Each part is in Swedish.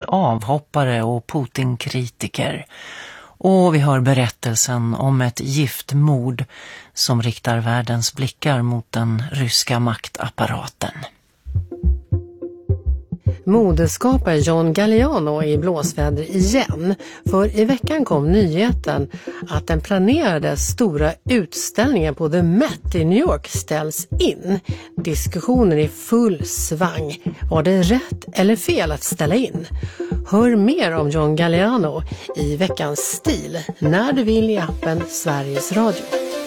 avhoppare och Putin-kritiker. Och vi hör berättelsen om ett giftmord som riktar världens blickar mot den ryska maktapparaten. Modeskapare John Galliano i blåsväder igen, för i veckan kom nyheten att den planerade stora utställningen på The Met i New York ställs in. Diskussionen är full svang. Var det rätt eller fel att ställa in? Hör mer om John Galliano i veckans Stil när du vill i appen Sveriges Radio.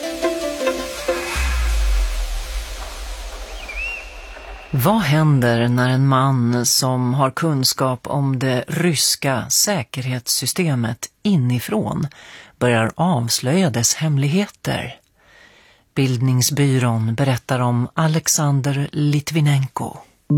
Vad händer när en man som har kunskap om det ryska säkerhetssystemet inifrån börjar avslöja dess hemligheter? Bildningsbyrån berättar om Alexander Litvinenko.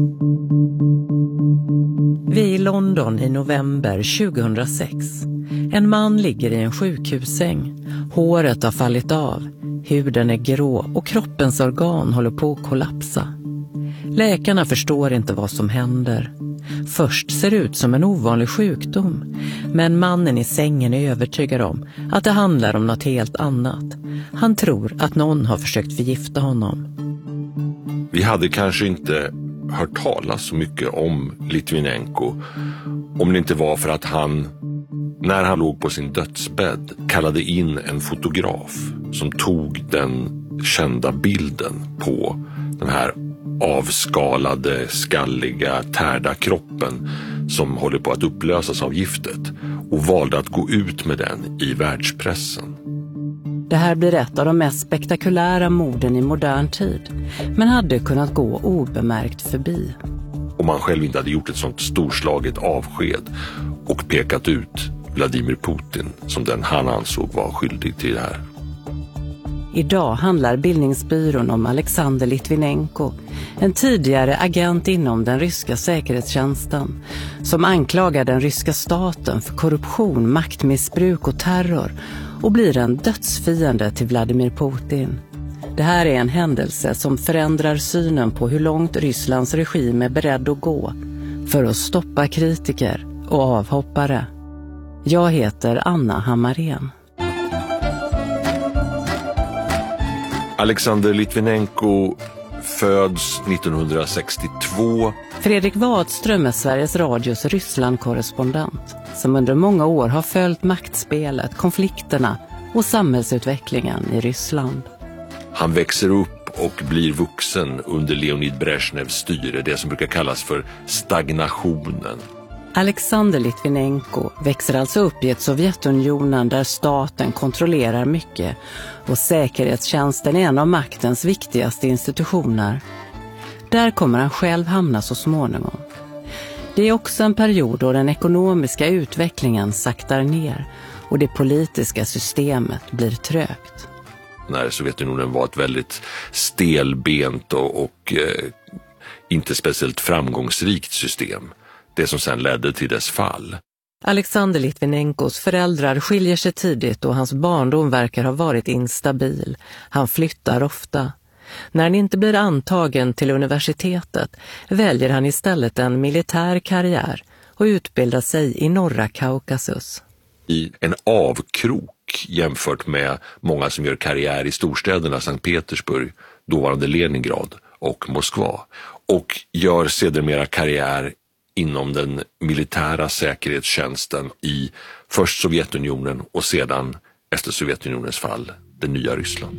Vi är i London i november 2006. En man ligger i en sjukhussäng. Håret har fallit av, huden är grå och kroppens organ håller på att kollapsa. Läkarna förstår inte vad som händer. Först ser det ut som en ovanlig sjukdom, men mannen i sängen är övertygad om att det handlar om något helt annat. Han tror att någon har försökt förgifta honom. Vi hade kanske inte hört talas så mycket om Litvinenko om det inte var för att han, när han låg på sin dödsbädd, kallade in en fotograf som tog den kända bilden på den här avskalade, skalliga, tärda kroppen som håller på att upplösas av giftet och valde att gå ut med den i världspressen. Det här blir ett av de mest spektakulära morden i modern tid, men hade kunnat gå obemärkt förbi. Om man själv inte hade gjort ett sånt storslaget avsked och pekat ut Vladimir Putin som den han ansåg var skyldig till det här. Idag handlar Bildningsbyrån om Alexander Litvinenko, en tidigare agent inom den ryska säkerhetstjänsten, som anklagar den ryska staten för korruption, maktmissbruk och terror och blir en dödsfiende till Vladimir Putin. Det här är en händelse som förändrar synen på hur långt Rysslands regim är beredd att gå för att stoppa kritiker och avhoppare. Jag heter Anna Hammarén. Alexander Litvinenko föds 1962. Fredrik Wadström är Sveriges Radios Ryssland-korrespondent som under många år har följt maktspelet, konflikterna och samhällsutvecklingen i Ryssland. Han växer upp och blir vuxen under Leonid Brezhnevs styre, det som brukar kallas för stagnationen. Alexander Litvinenko växer alltså upp i ett Sovjetunionen där staten kontrollerar mycket och säkerhetstjänsten är en av maktens viktigaste institutioner. Där kommer han själv hamna så småningom. Det är också en period då den ekonomiska utvecklingen saktar ner och det politiska systemet blir trögt. När Sovjetunionen var ett väldigt stelbent och inte speciellt framgångsrikt system. Det som sedan ledde till dess fall. Alexander Litvinenkos föräldrar skiljer sig tidigt och hans barndom verkar ha varit instabil. Han flyttar ofta. När han inte blir antagen till universitetet väljer han istället en militär karriär och utbildar sig i norra Kaukasus. I en avkrok jämfört med många som gör karriär i storstäderna Sankt Petersburg, dåvarande Leningrad och Moskva. Och gör sedermera karriär inom den militära säkerhetstjänsten i först Sovjetunionen och sedan efter Sovjetunionens fall det nya Ryssland.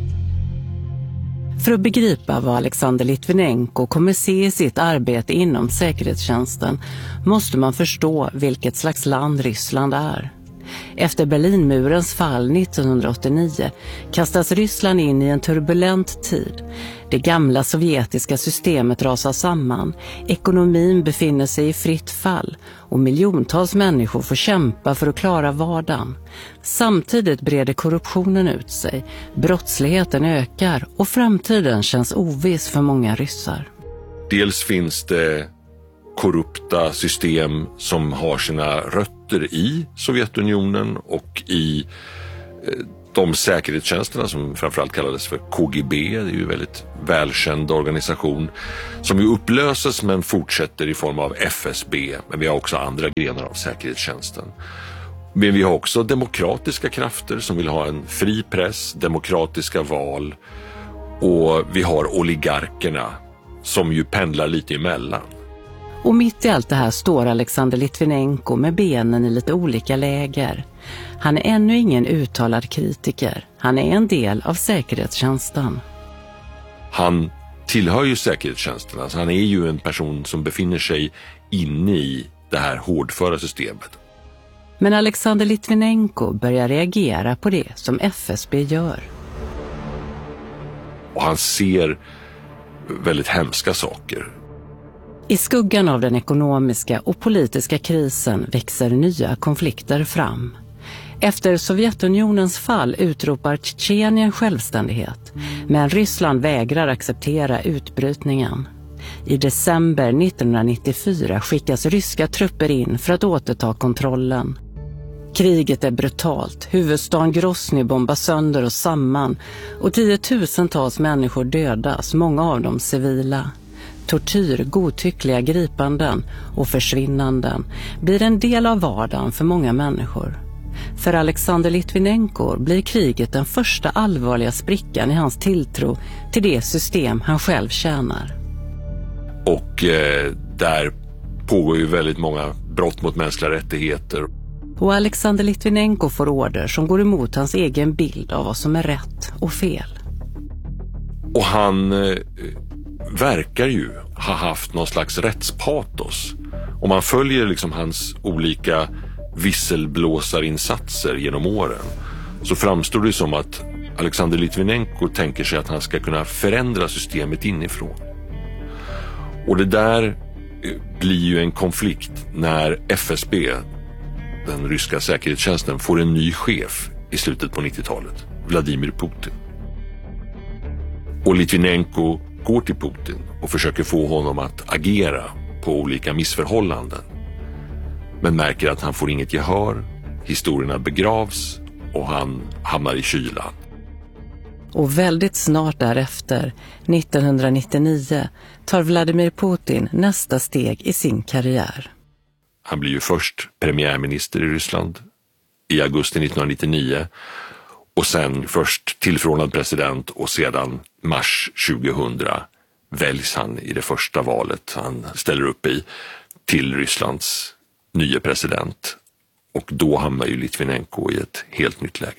För att begripa vad Alexander Litvinenko kommer se i sitt arbete inom säkerhetstjänsten måste man förstå vilket slags land Ryssland är. Efter Berlinmurens fall 1989 kastas Ryssland in i en turbulent tid. Det gamla sovjetiska systemet rasar samman, ekonomin befinner sig i fritt fall och miljontals människor får kämpa för att klara vardagen. Samtidigt breder korruptionen ut sig, brottsligheten ökar och framtiden känns oviss för många ryssar. Dels finns det korrupta system som har sina rötter i Sovjetunionen och i De säkerhetstjänsterna som framförallt kallades för KGB, det är ju en väldigt välkänd organisation som ju upplöses men fortsätter i form av FSB. Men vi har också andra grenar av säkerhetstjänsten. Men vi har också demokratiska krafter som vill ha en fri press, demokratiska val, och vi har oligarkerna som ju pendlar lite emellan. Och mitt i allt det här står Alexander Litvinenko med benen i lite olika läger. Han är ännu ingen uttalad kritiker. Han är en del av säkerhetstjänsten. Han tillhör ju säkerhetstjänsten. Alltså han är ju en person som befinner sig inne i det här hårdföra systemet. Men Alexander Litvinenko börjar reagera på det som FSB gör. Och han ser väldigt hemska saker. I skuggan av den ekonomiska och politiska krisen växer nya konflikter fram. Efter Sovjetunionens fall utropar Tjetjenien självständighet, men Ryssland vägrar acceptera utbrytningen. I december 1994 skickas ryska trupper in för att återta kontrollen. Kriget är brutalt, huvudstaden Grozny bombas sönder och samman och tiotusentals människor dödas, många av dem civila. Tortyr, godtyckliga gripanden och försvinnanden blir en del av vardagen för många människor. För Alexander Litvinenko blir kriget den första allvarliga sprickan i hans tilltro till det system han själv tjänar. Och där pågår ju väldigt många brott mot mänskliga rättigheter. Och Alexander Litvinenko får order som går emot hans egen bild av vad som är rätt och fel. Och han verkar ju ha haft någon slags rättspatos. Om man följer liksom hans olika visselblåsarinsatser genom åren så framstår det som att Alexander Litvinenko tänker sig att han ska kunna förändra systemet inifrån. Och det där blir ju en konflikt när FSB, den ryska säkerhetstjänsten, får en ny chef i slutet på 90-talet, Vladimir Putin. Och Litvinenko går till Putin och försöker få honom att agera på olika missförhållanden. Men märker att han får inget gehör, historierna begravs och han hamnar i kylan. Och väldigt snart därefter, 1999, tar Vladimir Putin nästa steg i sin karriär. Han blir ju först premiärminister i Ryssland i augusti 1999 och sen först tillförordnad president och sedan mars 2000 väljs han i det första valet han ställer upp i till Rysslands nya president. Och då hamnar ju Litvinenko i ett helt nytt läge.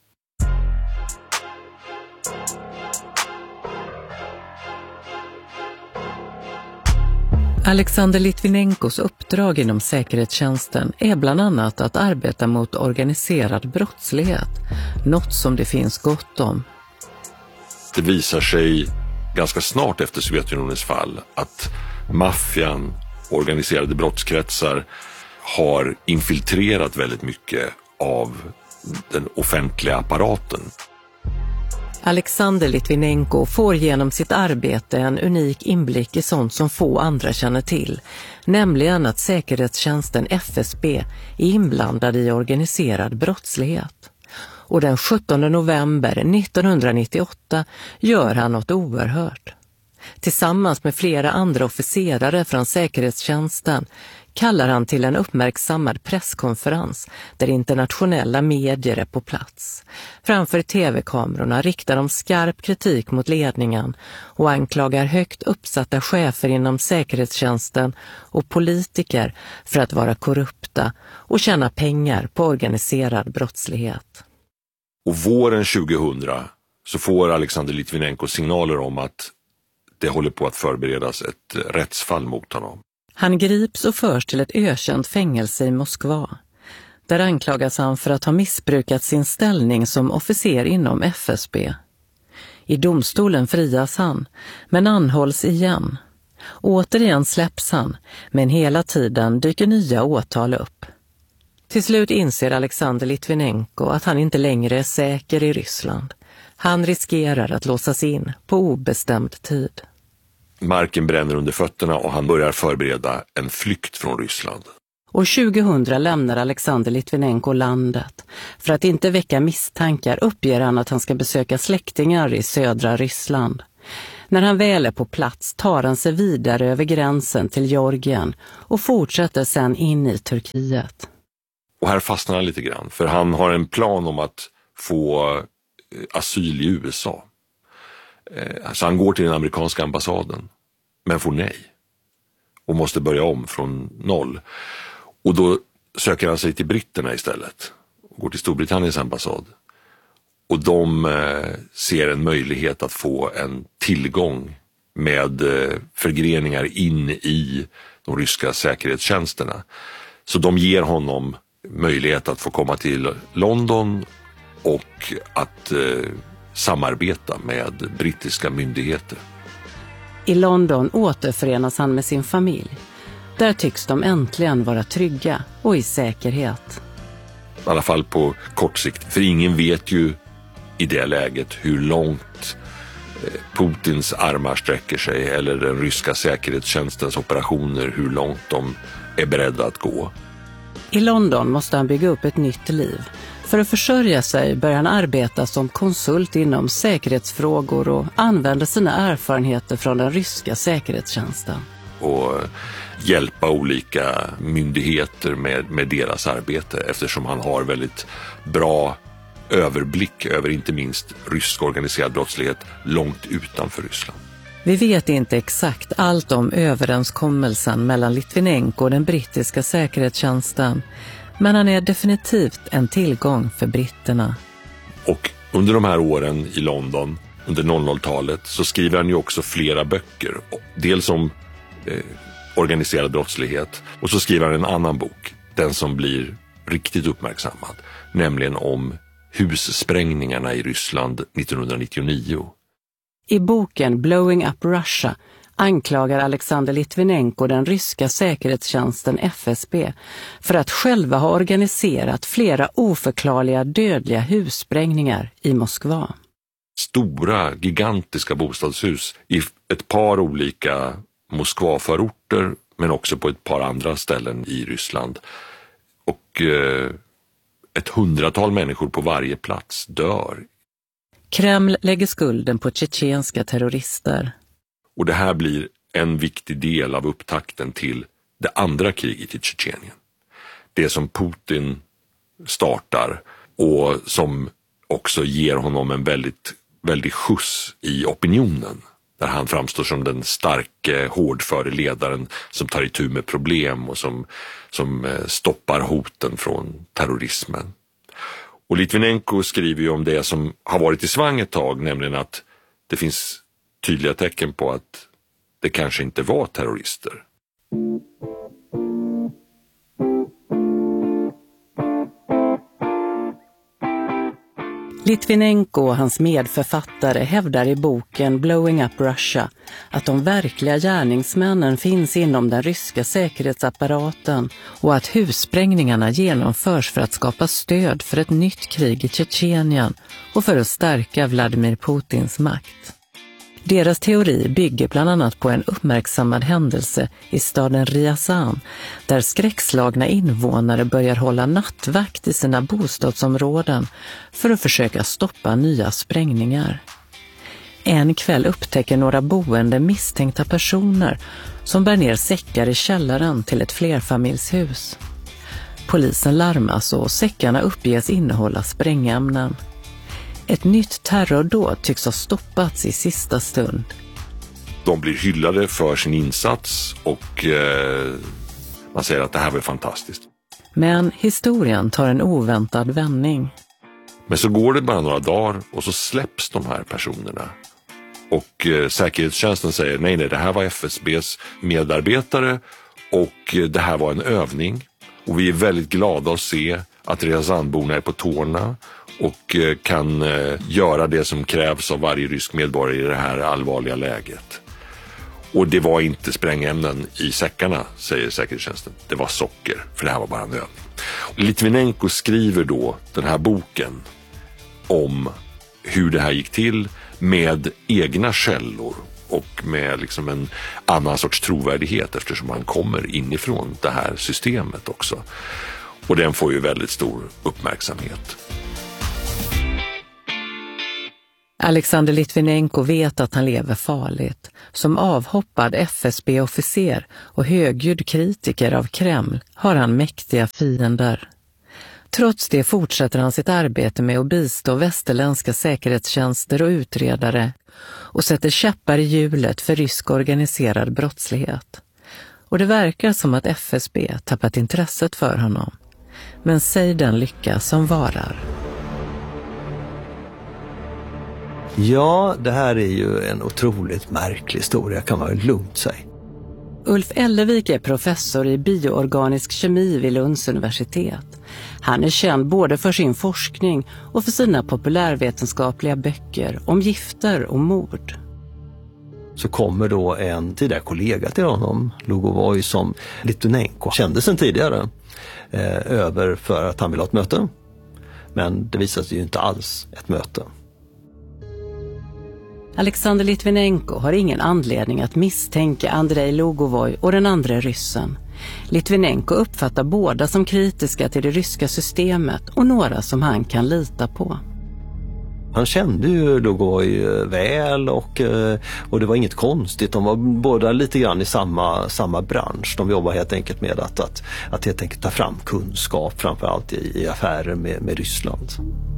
Alexander Litvinenkos uppdrag inom säkerhetstjänsten är bland annat att arbeta mot organiserad brottslighet, något som det finns gott om. Det visar sig ganska snart efter Sovjetunionens fall att maffian, organiserade brottskretsar, har infiltrerat väldigt mycket av den offentliga apparaten. Alexander Litvinenko får genom sitt arbete en unik inblick i sånt som få andra känner till, nämligen att säkerhetstjänsten FSB är inblandad i organiserad brottslighet. Och den 17 november 1998 gör han något oerhört. Tillsammans med flera andra officerare från säkerhetstjänsten kallar han till en uppmärksammad presskonferens där internationella medier är på plats. Framför tv-kamerorna riktar de skarp kritik mot ledningen och anklagar högt uppsatta chefer inom säkerhetstjänsten och politiker för att vara korrupta och tjäna pengar på organiserad brottslighet. Och våren 2000 så får Alexander Litvinenko signaler om att det håller på att förberedas ett rättsfall mot honom. Han grips och förs till ett ökänt fängelse i Moskva. Där anklagas han för att ha missbrukat sin ställning som officer inom FSB. I domstolen frias han, men anhålls igen. Återigen släpps han, men hela tiden dyker nya åtal upp. Till slut inser Alexander Litvinenko att han inte längre är säker i Ryssland. Han riskerar att låsas in på obestämd tid. Marken bränner under fötterna och han börjar förbereda en flykt från Ryssland. År 2000 lämnar Alexander Litvinenko landet. För att inte väcka misstankar uppger han att han ska besöka släktingar i södra Ryssland. När han väl är på plats tar han sig vidare över gränsen till Georgien och fortsätter sedan in i Turkiet. Och här fastnar han lite grann, för han har en plan om att få asyl i USA. Så han går till den amerikanska ambassaden, men får nej. Och måste börja om från noll. Och då söker han sig till britterna istället. Och går till Storbritanniens ambassad. Och de ser en möjlighet att få en tillgång med förgreningar in i de ryska säkerhetstjänsterna. Så de ger honom möjlighet att få komma till London och att samarbeta med brittiska myndigheter. I London återförenas han med sin familj. Där tycks de äntligen vara trygga och i säkerhet. I alla fall på kort sikt, för ingen vet ju i det läget hur långt Putins armar sträcker sig eller den ryska säkerhetstjänstens operationer, hur långt de är beredda att gå. I London måste han bygga upp ett nytt liv. För att försörja sig börjar han arbeta som konsult inom säkerhetsfrågor och använder sina erfarenheter från den ryska säkerhetstjänsten. Och hjälpa olika myndigheter med deras arbete, eftersom han har väldigt bra överblick över inte minst rysk organiserad brottslighet långt utanför Ryssland. Vi vet inte exakt allt om överenskommelsen mellan Litvinenko och den brittiska säkerhetstjänsten, men han är definitivt en tillgång för britterna. Och under de här åren i London, under 00-talet, så skriver han ju också flera böcker. Dels om organiserad brottslighet, och så skriver han en annan bok, den som blir riktigt uppmärksammad, nämligen om hussprängningarna i Ryssland 1999. I boken Blowing Up Russia anklagar Alexander Litvinenko den ryska säkerhetstjänsten FSB för att själva ha organiserat flera oförklarliga dödliga hussprängningar i Moskva. Stora, gigantiska bostadshus i ett par olika Moskva-förorter, men också på ett par andra ställen i Ryssland. Och ett 100-tal människor på varje plats dör. Kreml lägger skulden på tjetjenska terrorister. Och det här blir en viktig del av upptakten till det andra kriget i Tjetjenien. Det som Putin startar och som också ger honom en väldigt skjuts i opinionen. Där han framstår som den starke, hårdföre ledaren som tar itu med problem och som stoppar hoten från terrorismen. Och Litvinenko skriver ju om det som har varit i svang ett tag, nämligen att det finns tydliga tecken på att det kanske inte var terrorister. Litvinenko och hans medförfattare hävdar i boken Blowing Up Russia att de verkliga gärningsmännen finns inom den ryska säkerhetsapparaten och att hussprängningarna genomförs för att skapa stöd för ett nytt krig i Tjetjenien och för att stärka Vladimir Putins makt. Deras teori bygger bland annat på en uppmärksammad händelse i staden Ryazan, där skräckslagna invånare börjar hålla nattvakt i sina bostadsområden för att försöka stoppa nya sprängningar. En kväll upptäcker några boende misstänkta personer som bär ner säckar i källaren till ett flerfamiljshus. Polisen larmas och säckarna uppges innehålla sprängämnen. Ett nytt terrordåd tycks ha stoppats i sista stund. De blir hyllade för sin insats och man säger att det här var fantastiskt. Men historien tar en oväntad vändning. Men så går det bara några dagar och så släpps de här personerna. Och säkerhetstjänsten säger nej, det här var FSBs medarbetare och det här var en övning. Och vi är väldigt glada att se att Ryazanborna är på tårna och kan göra det som krävs av varje rysk medborgare i det här allvarliga läget. Och det var inte sprängämnen i säckarna, säger säkerhetstjänsten. Det var socker, för det här var bara en övning. Litvinenko skriver då den här boken om hur det här gick till med egna källor och med liksom en annan sorts trovärdighet eftersom han kommer inifrån det här systemet också. Och den får ju väldigt stor uppmärksamhet. Alexander Litvinenko vet att han lever farligt. Som avhoppad FSB-officer och högljudd kritiker av Kreml har han mäktiga fiender. Trots det fortsätter han sitt arbete med att bistå västerländska säkerhetstjänster och utredare och sätter käppar i hjulet för rysk organiserad brottslighet. Och det verkar som att FSB tappat intresset för honom. Men säg den lycka som varar. Ja, det här är ju en otroligt märklig historia, kan man ju lugnt säga. Ulf Ellevik är professor i bioorganisk kemi vid Lunds universitet. Han är känd både för sin forskning och för sina populärvetenskapliga böcker om gifter och mord. Så kommer då en tidigare kollega till honom, Lugovoj, som Litvinenko kände sedan tidigare, över för att han ville ha ett möte. Men det visade sig ju inte alls ett möte. Alexander Litvinenko har ingen anledning att misstänka Andrei Lugovoj och den andra ryssen. Litvinenko uppfattar båda som kritiska till det ryska systemet och några som han kan lita på. Han kände ju Lugovoj väl och det var inget konstigt. De var båda lite grann i samma bransch. De jobbar helt enkelt med att helt enkelt ta fram kunskap, framförallt i affärer med Ryssland.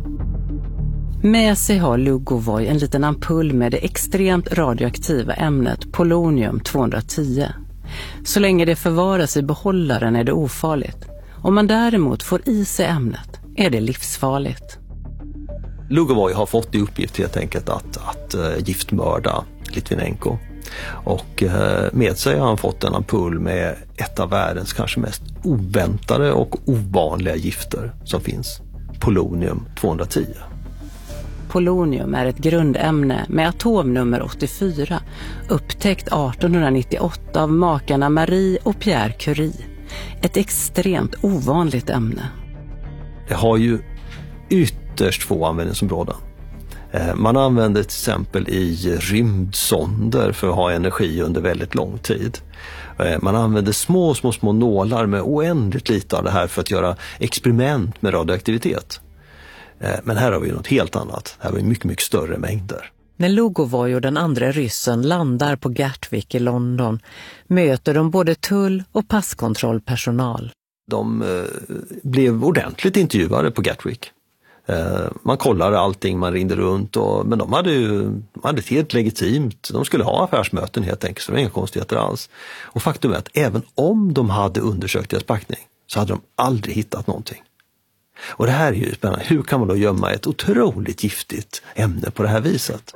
Med sig har Lugovoj en liten ampull med det extremt radioaktiva ämnet polonium-210. Så länge det förvaras i behållaren är det ofarligt. Om man däremot får i sig ämnet är det livsfarligt. Lugovoj har fått i uppgift helt enkelt att giftmörda Litvinenko. Och med sig har han fått en ampull med ett av världens kanske mest oväntade och ovanliga gifter som finns. Polonium-210. Polonium är ett grundämne med atomnummer 84, upptäckt 1898 av makarna Marie och Pierre Curie. Ett extremt ovanligt ämne. Det har ju ytterst få användningsområden. Man använder till exempel i rymdsonder för att ha energi under väldigt lång tid. Man använder små nålar med oändligt lite av det här för att göra experiment med radioaktivitet. Men här har vi något helt annat. Här har vi mycket större mängder. När Lugovoj och den andra ryssen landar på Gatwick i London möter de både tull- och passkontrollpersonal. De blev ordentligt intervjuade på Gatwick. Man kollade allting, man ringde runt. Men de hade ett helt legitimt. De skulle ha affärsmöten helt enkelt, så det var inga konstigheter alls. Och faktum är att även om de hade undersökt deras packning så hade de aldrig hittat någonting. Och det här är ju spännande. Hur kan man då gömma ett otroligt giftigt ämne på det här viset?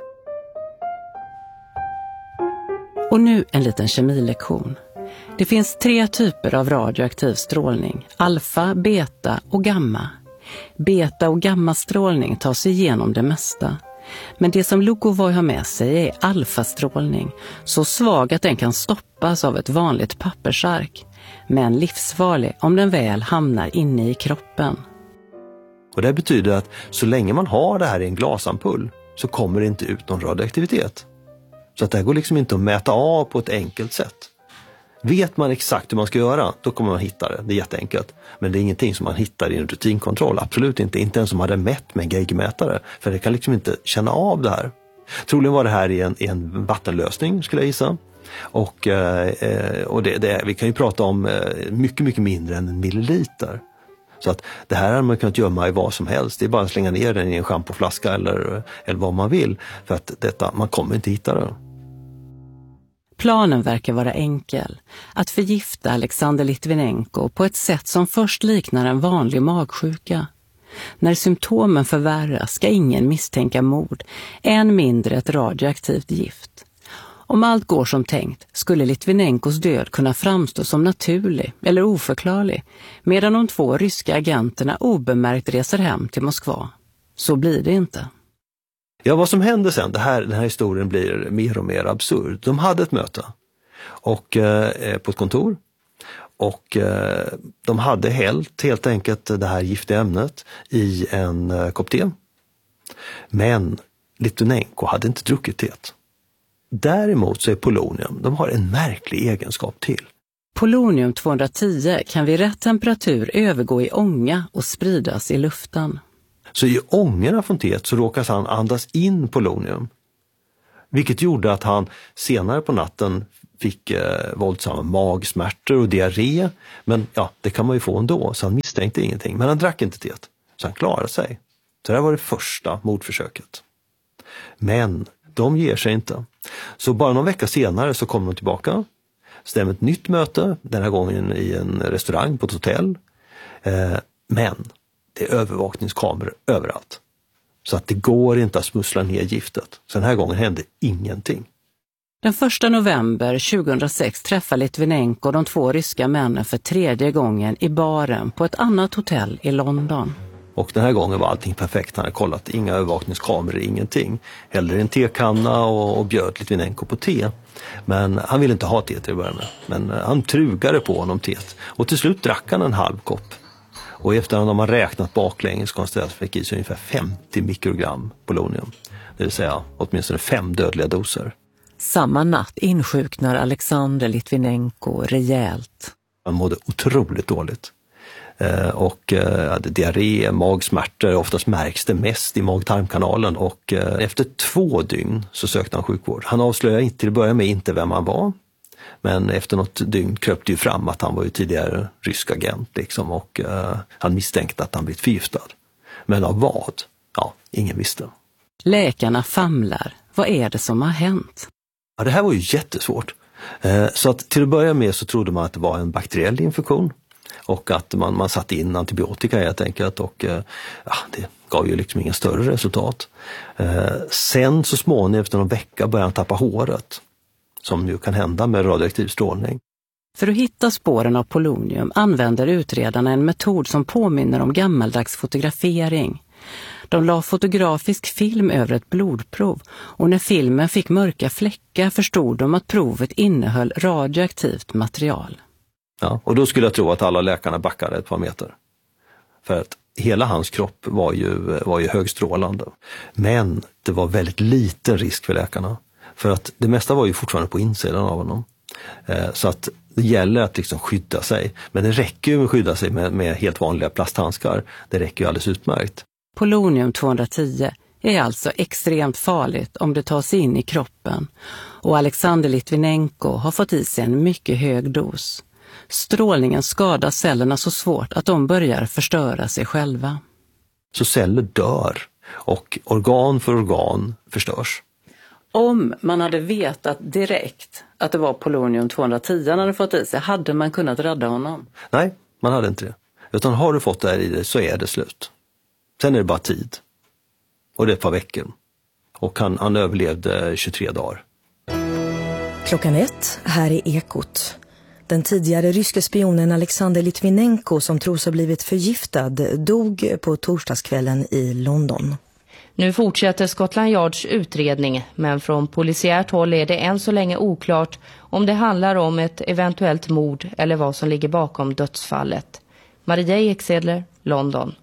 Och nu en liten kemilektion. Det finns 3 typer av radioaktiv strålning. Alfa, beta och gamma. Beta- och gammastrålning tar sig igenom det mesta. Men det som Lugovoj har med sig är alfastrålning. Så svag att den kan stoppas av ett vanligt pappersark. Men livsfarlig om den väl hamnar inne i kroppen. Och det betyder att så länge man har det här i en glasampull så kommer det inte ut någon radioaktivitet. Så att det här går liksom inte att mäta av på ett enkelt sätt. Vet man exakt hur man ska göra, då kommer man hitta det. Det är jätteenkelt. Men det är ingenting som man hittar i en rutinkontroll. Absolut inte. Inte ens som hade mätt med en geigermätare. För det kan liksom inte känna av det här. Troligen var det här i en vattenlösning, skulle jag gissa. Och vi kan ju prata om mycket mindre än 1 milliliter. Så att det här har man kunnat gömma i vad som helst. Det är bara att slänga ner den i en schampoflaska eller vad man vill. För att man kommer inte hitta det. Planen verkar vara enkel. Att förgifta Alexander Litvinenko på ett sätt som först liknar en vanlig magsjuka. När symptomen förvärras ska ingen misstänka mord, än mindre ett radioaktivt gift. Om allt går som tänkt skulle Litvinenkos död kunna framstå som naturlig eller oförklarlig, medan de 2 ryska agenterna obemärkt reser hem till Moskva. Så blir det inte. Ja, vad som händer sen, den här historien blir mer och mer absurd. De hade ett möte och, på ett kontor och de hade helt enkelt det här giftiga ämnet i en kopp te. Men Litvinenko hade inte druckit teet. Däremot så är polonium, de har en märklig egenskap till. Polonium 210 kan vid rätt temperatur övergå i ånga och spridas i luften. Så i ångorna från teet så råkas han andas in polonium. Vilket gjorde att han senare på natten fick våldsamma magsmärtor och diarré. Men ja, det kan man ju få ändå, så han misstänkte ingenting. Men han drack inte teet, så han klarade sig. Så det här var det första mordförsöket. Men de ger sig inte. Så bara någon vecka senare så kommer de tillbaka. Stämmer ett nytt möte, den här gången i en restaurang på ett hotell. Men det är övervakningskameror överallt. Så att det går inte att smussla ner giftet. Så den här gången hände ingenting. Den 1 november 2006 träffar Litvinenko de 2 ryska männen för 3:e gången i baren på ett annat hotell i London. Och den här gången var allting perfekt. Han hade kollat, inga övervakningskameror, ingenting. Hällde en tekanna och bjöd Litvinenko på te. Men han ville inte ha te till att börja med. Men han trugade på honom teet. Och till slut drack han en halv kopp. Och efter att man räknat baklänges konstaterat att han fick i sig ungefär 50 mikrogram polonium. Det vill säga åtminstone 5 dödliga doser. Samma natt insjuknar Alexander Litvinenko rejält. Han mådde otroligt dåligt. Och hade diarré, magsmärtor, oftast märks det mest i mag-tarmkanalen. Och efter 2 dygn så sökte han sjukvård. Han avslöjade till att börja med inte vem han var. Men efter något dygn kröp det ju fram att han var ju tidigare rysk agent liksom, och han misstänkte att han blivit förgiftad. Men av vad? Ja, ingen visste. Läkarna famlar. Vad är det som har hänt? Ja, det här var ju jättesvårt. Så att till att börja med så trodde man att det var en bakteriell infektion. Och att man satte in antibiotika helt enkelt, och det gav ju liksom inga större resultat. Sen så småningom efter någon vecka började han tappa håret. Som ju kan hända med radioaktiv strålning. För att hitta spåren av polonium använder utredarna en metod som påminner om gammaldags fotografering. De la fotografisk film över ett blodprov, och när filmen fick mörka fläckar förstod de att provet innehöll radioaktivt material. Ja, och då skulle jag tro att alla läkarna backade ett par meter. För att hela hans kropp var ju högstrålande. Men det var väldigt liten risk för läkarna. För att det mesta var ju fortfarande på insidan av honom. Så att det gäller att liksom skydda sig. Men det räcker ju att skydda sig med helt vanliga plasthandskar. Det räcker ju alldeles utmärkt. Polonium 210 är alltså extremt farligt om det tar sig in i kroppen. Och Alexander Litvinenko har fått i sig en mycket hög dos. Strålningen skadar cellerna så svårt att de börjar förstöra sig själva. Så celler dör och organ för organ förstörs. Om man hade vetat direkt att det var polonium 210 han hade fått i sig, hade man kunnat rädda honom? Nej, man hade inte det. Utan har du fått det här i dig så är det slut. Sen är det bara tid. Och det är ett par veckor. Och han överlevde 23 dagar. 1:00 här i Ekot. Den tidigare ryska spionen Alexander Litvinenko, som tros ha blivit förgiftad, dog på torsdagskvällen i London. Nu fortsätter Scotland Yards utredning, men från polisiärt håll är det än så länge oklart om det handlar om ett eventuellt mord eller vad som ligger bakom dödsfallet. Maria Eksedler, London.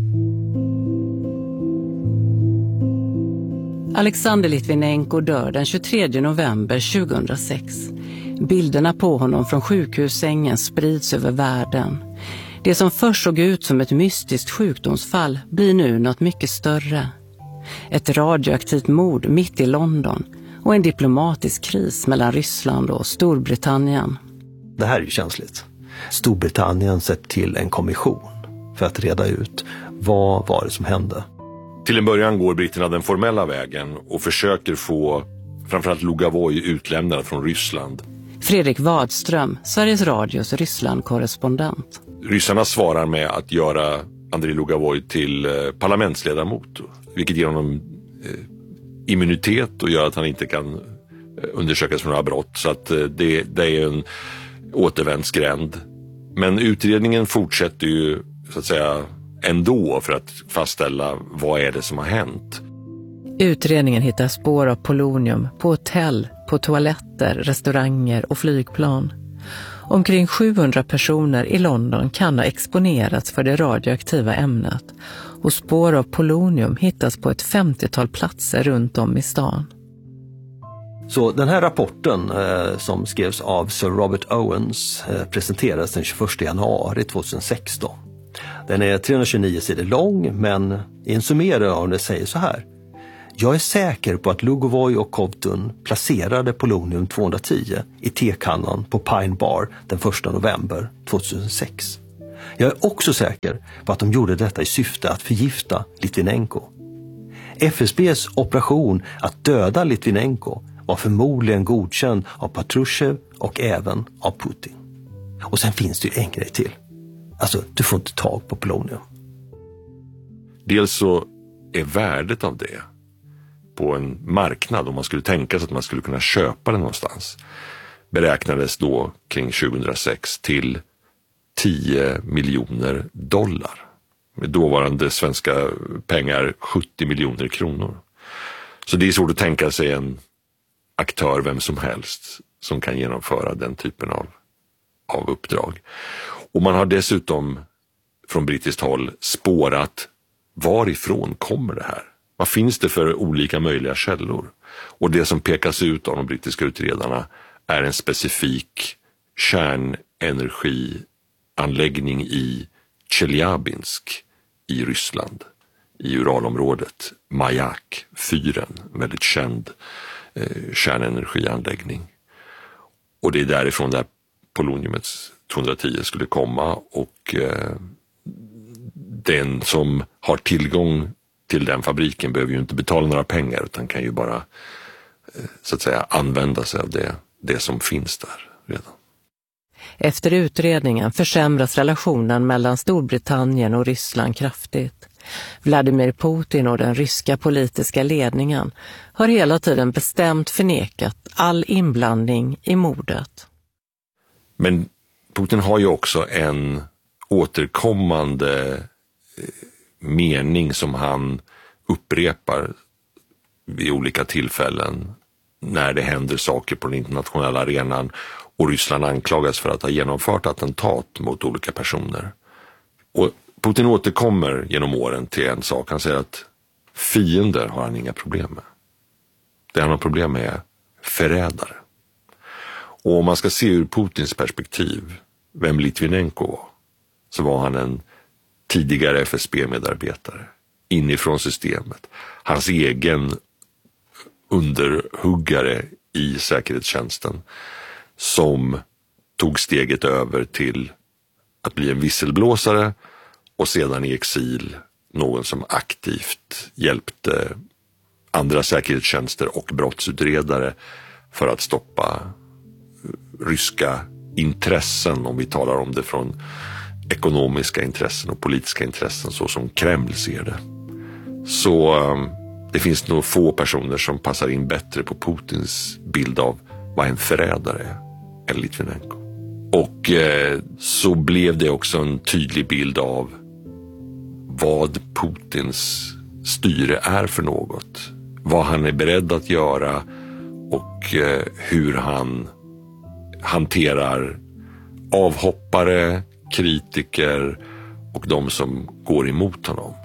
Alexander Litvinenko dör den 23 november 2006. Bilderna på honom från sjukhussängen sprids över världen. Det som först såg ut som ett mystiskt sjukdomsfall blir nu något mycket större. Ett radioaktivt mord mitt i London och en diplomatisk kris mellan Ryssland och Storbritannien. Det här är ju känsligt. Storbritannien sätter till en kommission för att reda ut vad var det som hände. Till en början går britterna den formella vägen och försöker få framförallt Lugavoi utlämnad från Ryssland. Fredrik Wadström, Sveriges Radios Ryssland-korrespondent. Ryssarna svarar med att göra Andrei Lugavoi till parlamentsledamot, vilket ger honom immunitet och gör att han inte kan undersökas för några brott. Så att det är en återvändsgränd. Men utredningen fortsätter ju så att säga ändå för att fastställa vad är det som har hänt. Utredningen hittar spår av polonium på hotell, på toaletter, restauranger och flygplan. Omkring 700 personer i London kan ha exponerats för det radioaktiva ämnet, och spår av polonium hittas på ett 50-tal platser runt om i stan. Så den här rapporten som skrevs av Sir Robert Owens presenterades den 21 januari 2016. Den är 329 sidor lång, men i en summering av den säger så här. Jag är säker på att Lugovoy och Kovtun placerade polonium-210 i tekannan på Pine Bar den 1 november 2006. Jag är också säker på att de gjorde detta i syfte att förgifta Litvinenko. FSBs operation att döda Litvinenko var förmodligen godkänd av Patrushev och även av Putin. Och sen finns det ju en grej till. Alltså, du får inte tag på polonium. Dels så är värdet av det på en marknad, om man skulle tänka sig att man skulle kunna köpa det någonstans, beräknades då kring 2006 till $10 miljoner. Med dåvarande svenska pengar 70 miljoner kronor. Så det är svårt att tänka sig en aktör, vem som helst, som kan genomföra den typen av uppdrag. Och man har dessutom från brittiskt håll spårat varifrån kommer det här. Vad finns det för olika möjliga källor? Och det som pekas ut av de brittiska utredarna är en specifik kärnenergianläggning i Chelyabinsk i Ryssland, i Uralområdet. Mayak-fyren, väldigt känd kärnenergianläggning. Och det är därifrån där poloniumet 210 skulle komma, och den som har tillgång till den fabriken behöver ju inte betala några pengar, utan kan ju bara så att säga använda sig av det som finns där redan. Efter utredningen försämras relationen mellan Storbritannien och Ryssland kraftigt. Vladimir Putin och den ryska politiska ledningen har hela tiden bestämt förnekat all inblandning i mordet. Men Putin har ju också en återkommande mening som han upprepar vid olika tillfällen när det händer saker på den internationella arenan och Ryssland anklagas för att ha genomfört attentat mot olika personer. Och Putin återkommer genom åren till en sak. Han säger att fiender har han inga problem med. Det han har problem med är förrädare. Och om man ska se ur Putins perspektiv vem Litvinenko var, så var han en tidigare FSB-medarbetare inifrån systemet. Hans egen underhuggare i säkerhetstjänsten som tog steget över till att bli en visselblåsare och sedan i exil någon som aktivt hjälpte andra säkerhetstjänster och brottsutredare för att stoppa ryska intressen, om vi talar om det från ekonomiska intressen och politiska intressen så som Kreml ser det. Så det finns nog få personer som passar in bättre på Putins bild av vad en förrädare är än Litvinenko. Och så blev det också en tydlig bild av vad Putins styre är för något. Vad han är beredd att göra och hur han hanterar avhoppare, kritiker och de som går emot honom.